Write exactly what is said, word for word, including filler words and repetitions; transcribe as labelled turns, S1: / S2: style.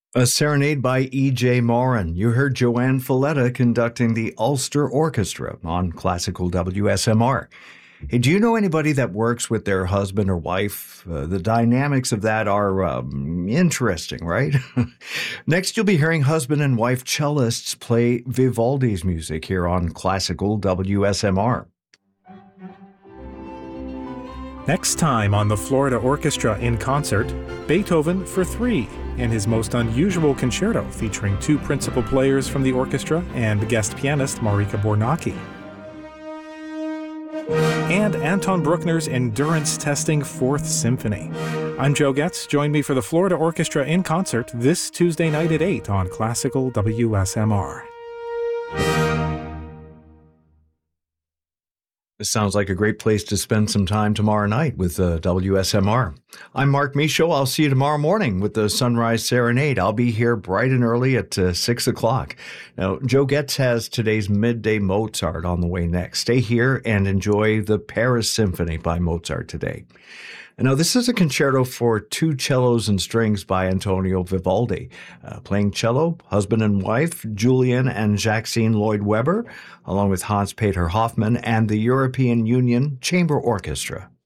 S1: A serenade by E J. Morin. You heard Joanne Falletta conducting the Ulster Orchestra on classical W S M R. Hey, do you know anybody that works with their husband or wife? Uh, the dynamics of that are um, interesting, right? Next, you'll be hearing husband and wife cellists play Vivaldi's music here on classical W S M R.
S2: Next time on the Florida Orchestra in Concert, Beethoven for Three, in his most unusual concerto featuring two principal players from the orchestra and guest pianist Marika Bornacki. And Anton Bruckner's endurance testing Fourth Symphony. I'm Joe Getz. Join me for the Florida Orchestra in Concert this Tuesday night at eight on Classical W S M R.
S1: This sounds like a great place to spend some time tomorrow night with uh, W S M R. I'm Mark Michaud. I'll see you tomorrow morning with the Sunrise Serenade. I'll be here bright and early at uh, six o'clock. Now, Joe Getz has today's Midday Mozart on the way next. Stay here and enjoy the Paris Symphony by Mozart today. Now, this is a concerto for two cellos and strings by Antonio Vivaldi. Uh, playing cello, husband and wife, Julian and Jacqueline Lloyd Webber, along with Hans-Peter Hoffmann and the European Union Chamber Orchestra.